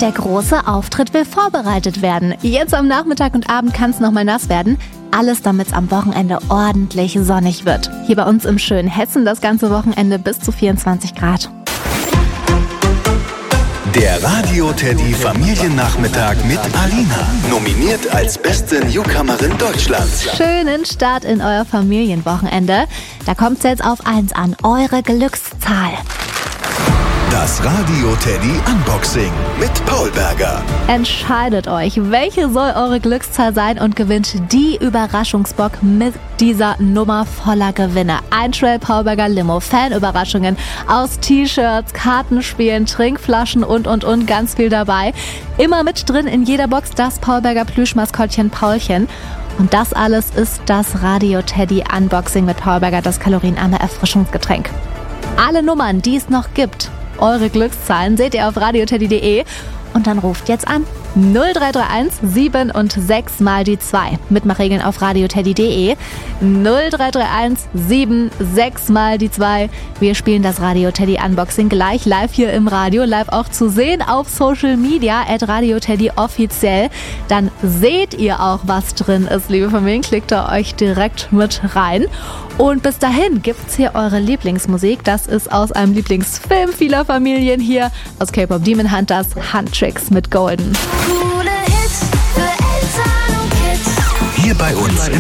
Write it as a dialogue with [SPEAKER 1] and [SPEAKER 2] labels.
[SPEAKER 1] der große Auftritt will vorbereitet werden. Jetzt am Nachmittag und Abend kann es nochmal nass werden. Alles, damit es am Wochenende ordentlich sonnig wird. Hier bei uns im schönen Hessen das ganze Wochenende bis zu 24 Grad.
[SPEAKER 2] Der Radio Teddy Familiennachmittag mit Alina. Nominiert als beste Newcomerin Deutschlands.
[SPEAKER 1] Schönen Start in euer Familienwochenende. Da kommt es jetzt auf 1 an, eure Glückszahl.
[SPEAKER 2] Das Radio Teddy Unboxing mit Paul Berger.
[SPEAKER 1] Entscheidet euch, welche soll eure Glückszahl sein und gewinnt die Überraschungsbox mit dieser Nummer voller Gewinne. Ein Trail Paul Berger Limo, Fanüberraschungen aus T-Shirts, Kartenspielen, Trinkflaschen und ganz viel dabei. Immer mit drin in jeder Box das Paul Berger Plüschmaskottchen Paulchen. Und das alles ist das Radio Teddy Unboxing mit Paul Berger, das kalorienarme Erfrischungsgetränk. Alle Nummern, die es noch gibt, eure Glückszahlen seht ihr auf radioteddy.de und dann ruft jetzt an 0331 7 und 6 mal die 2. Mitmachregeln auf radioteddy.de 0331 7 6 mal die 2. Wir spielen das Radio Teddy Unboxing gleich live hier im Radio, live auch zu sehen auf Social Media @radioteddy offiziell. Dann seht ihr auch, was drin ist, liebe Familien. Klickt da euch direkt mit rein. Und bis dahin gibt's hier eure Lieblingsmusik. Das ist aus einem Lieblingsfilm vieler Familien hier aus K-Pop Demon Hunters, Huntrix mit Golden.
[SPEAKER 2] Hier bei uns im